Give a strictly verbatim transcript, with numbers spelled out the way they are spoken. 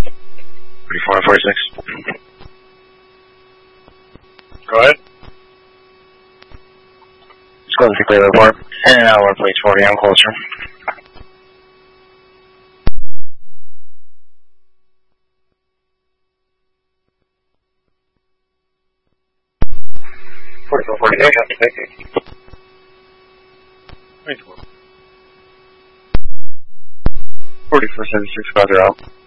thirty-four and forty-six. Go ahead. Let's go to the clear report. And now we're place forty on closer. forty-four, forty-eight, twenty-four. forty-four, seventy-six, closer out.